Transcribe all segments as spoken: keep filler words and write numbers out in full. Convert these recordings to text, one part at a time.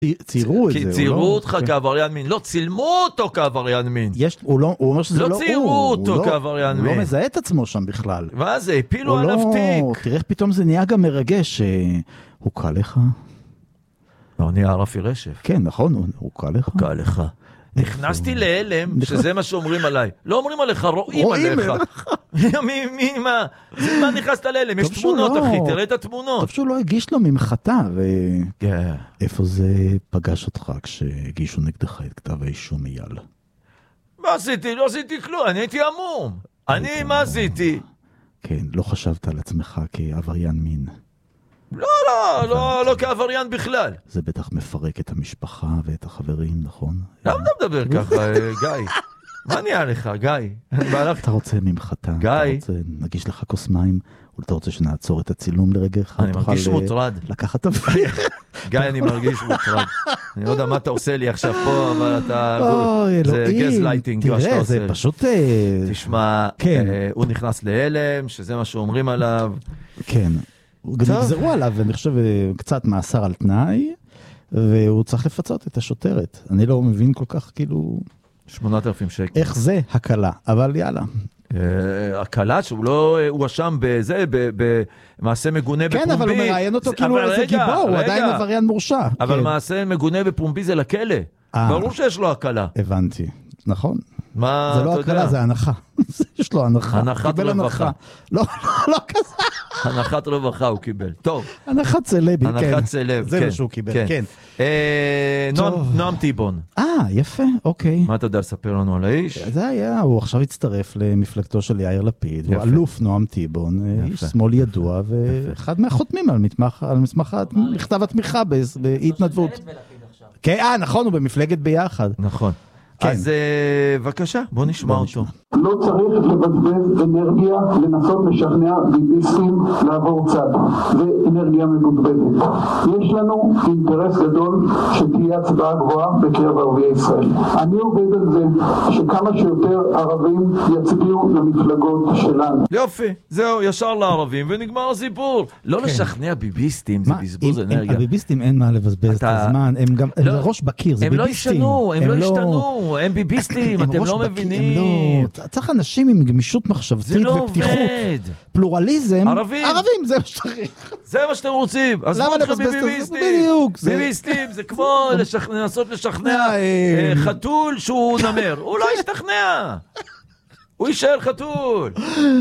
ציירו את זה. כי ציירו אותך כעבריין מין. לא, צילמו אותו כעבריין מין. הוא אומר שזה לא הוא. לא ציירו אותו כעבריין מין. הוא לא מזהה את עצמו שם בכלל. מה זה? הפילו עליו תיק. תראה, פתאום זה נהיה גם מרגש. הוא קל לך? לא, נהיה רפי רשף. כן, נכון, הוא קל לך. הוא קל לך. נכנסתי להלם, שזה מה שאומרים עליי. לא אומרים עליך, רואים עליך. מי, מה? מה נכנסת להלם? יש תמונות, אחי, תראה את התמונות. טוב שהוא לא הגיש לו ממחתה, ואיפה זה פגש אותך כשהגישו נגדך את כתב האישום אייל? מה עשיתי? לא עשיתי כלום, אני הייתי עמום. אני, מה עשיתי? כן, לא חשבת על עצמך כעבריין מין. לא, לא, לא, לא כעבריין בכלל. זה בטח מפרק את המשפחה ואת החברים, נכון? למה אתה מדבר ככה, גיא? מה נהיה לך, גיא? אתה רוצה ממחתה? גיא? נגיש לך כוס מים? או אתה רוצה שנעצור את הצילום לרגע אחד? אני מרגיש מוטרד. לקחת אוויר. גיא, אני מרגיש מוטרד. אני לא יודע מה אתה עושה לי עכשיו פה, אבל אתה... זה גז לייטינג. תראה, זה פשוט... תשמע, הוא נכנס להלם, שזה מה שאומרים עליו. כן. נגזרו עליו, ואני חושב, קצת מאסר על תנאי, והוא צריך לפצות את השוטרת. אני לא מבין כל כך, כאילו... שמונת אלפים שקל. איך זה הקלה, אבל יאללה. הקלה שהוא לא הואשם בזה, במעשה מגונה בפומבי. כן, אבל הוא מראיין אותו כאילו איזה גיבור, הוא עדיין עבריין מורשע. אבל מעשה מגונה בפומבי זה לכלא. ברור שיש לו הקלה. הבנתי, נכון. מה, זה לא הקלה, זה הנחה. יש לו הנחה. הנחת רווחה. לא, לא כזה. הנחת רווחה הוא קיבל. טוב. הנחת צלבי, כן. הנחת צלב, זה מה שהוא קיבל, כן. נועם טיבון. אה, יפה, אוקיי. מה אתה יודע לספר לנו על האיש? זה היה, הוא עכשיו הצטרף למפלגתו של יאיר לפיד. הוא אלוף נועם טיבון, איש שמאל ידוע, ואחד מהחותמים על מסמך מכתב התמיכה בהתנדבות. כן, אה, נכון, הוא במפלגת ביחד. נכון. אז בבקשה, בוא נשמע אותו. לא צריך לבזבז אנרגיה לנסות לשכנע ביביסטים לעבור צד. זה אנרגיה מבוזבזת. יש לנו אינטרס גדול שתהיה הצבעה גבוהה בקרב ערביי ישראל. אני עובד על זה שכמה שיותר ערבים יצביעו למפלגות שלנו. יופי, זהו, ישר לערבים ונגמר הסיפור. לא לשכנע ביביסטים, זה בזבוז אנרגיה. הביביסטים אין מה לבזבז את הזמן, הם גם ראש בקיר, זה ביביסטים. הם לא ישנו, הם לא ישתנו, הם ביביסטים, אתם לא מבינים. צריך אנשים עם גמישות מחשבתית ופתיחות. פלורליזם. ערבים. ערבים, זה מה שצריך. זה מה שאתם רוצים. אז בואו אתכם ביביסטים. בדיוק. ביביסטים זה כמו לנסות לשכנע חתול שהוא נמר. הוא לא ישתכנע. הוא יישאר חתול.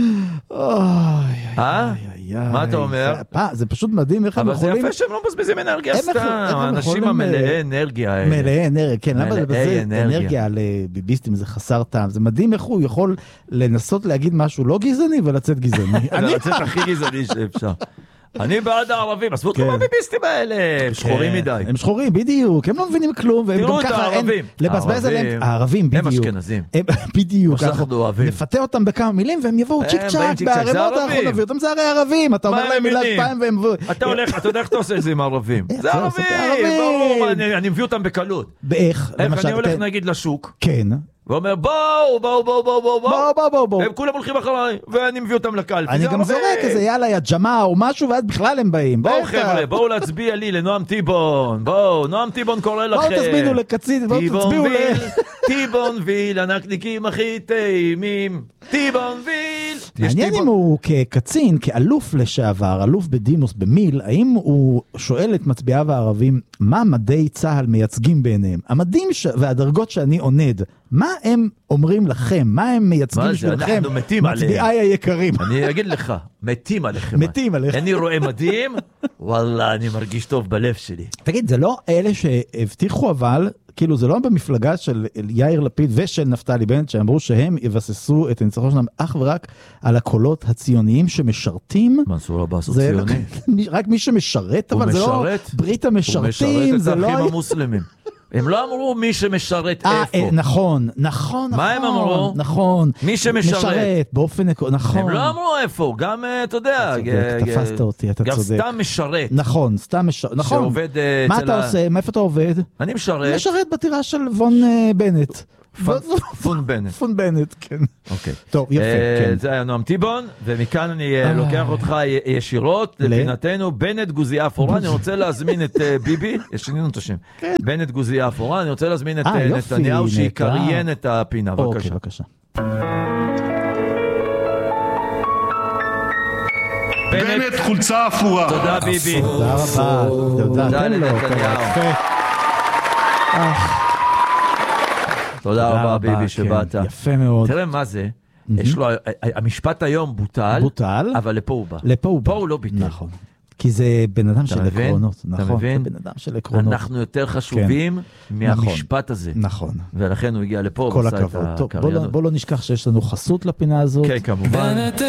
אה? מה אתה אומר? זה פשוט מדהים איך הם יכולים... אבל זה יפה שהם לא מבזבזים אנרגיה סתם. האנשים המלאי אנרגיה האלה. מלאי אנרגיה, כן. למה לבזבז אנרגיה לביביסטים זה חסר טעם? זה מדהים איך הוא יכול לנסות להגיד משהו לא גזעני ולצאת גזעני. לצאת הכי גזעני שאפשר. אני בעד הערבים, עזבו אותך מהביביסטים האלה, הם שחורים מדי. הם שחורים, בדיוק, הם לא מבינים כלום, והם גם ככה אין לבזבז עליהם. הערבים, בדיוק. הם אשכנזים. בדיוק. נפתה אותם בכמה מילים, והם יבואו צ'יק צ'אק, בערבות האחרון נביא אותם, זה הרי ערבים, אתה אומר להם מילת פעם והם... אתה הולך, אתה יודע איך אתה עושה את זה עם הערבים. זה ערבים, ברור, אני מביא אותם בקלות. באיך? אני הולך נגיד לשוק. כן. ואומר בואו, בואו, בואו, בואו, בואו, בואו, בואו, בואו, בואו. הם כולם הולכים אחריי, ואני מביא אותם לקלפי. אני גם זורק איזה יאללה יא ג'מה או משהו, ואז בכלל הם באים. בואו חבר'ה, בואו להצביע לי לנועם טיבון. בואו, נועם טיבון קורא לכם. בואו תזמינו לקצין, בואו תצביעו ל... טיבון ויל, הנקניקים הכי טעימים. טיבון ויל. מעניין אם הוא כקצין, כאלוף לשעבר, אלוף בדימוס במיל, האם הוא שואל את מצביעיו הערבים, מה מדי צהל מייצגים בעיניהם? המדים והדרגות שאני עונד, מה הם אומרים לכם? מה הם מייצגים בשבילכם? מצביעי היקרים. אני אגיד לך, מתים עליכם. מתים עליכם. אני רואה מדים, וואלה, אני מרגיש טוב בלב שלי. תגיד, זה לא אלה שהבטיחו אבל, כאילו זה לא במפלגה של יאיר לפיד ושל נפתלי בנט, שאמרו שהם יבססו את הניצחון שלהם אך ורק על הקולות הציוניים שמשרתים. מנסור עבאס הוא ציוני. רק מי שמשרת, אבל זה לא ברית המשרתים. הוא משרת את האחים המוסלמים. הם לא אמרו מי שמשרת איפה. נכון, נכון, מה הם אמרו? נכון. מי שמשרת. משרת, באופן, נכון. הם לא אמרו איפה, גם, אתה יודע. תפסת אותי, אתה צודק. גם סתם משרת. נכון, סתם משרת. נכון. שעובד מה אתה עושה? מאיפה אתה עובד? אני משרת. משרת בטירה של וון בנט. פון בנט. פון בנט, כן. אוקיי. טוב, יפה, כן. זה היה נועם טיבון, ומכאן אני לוקח אותך ישירות לפינתנו, בנט גוזייה אפורה, אני רוצה להזמין את ביבי, שינינו את השם, בנט גוזייה אפורה, אני רוצה להזמין את נתניהו שיקריין את הפינה, בבקשה. בבקשה. בנט חולצה אפורה. תודה ביבי. תודה רבה. תודה לנתניהו. תודה רבה ביבי שבאת. יפה מאוד. תראה מה זה, יש לו, המשפט היום בוטל, בוטל, אבל לפה הוא בא. לפה הוא בא. פה הוא לא ביטל. נכון. כי זה בן אדם של עקרונות. אתה מבין? זה בן אדם של עקרונות. אנחנו יותר חשובים מהמשפט הזה. נכון. ולכן הוא הגיע לפה. כל הכבוד. טוב, בוא לא נשכח שיש לנו חסות לפינה הזאת. כן, כמובן.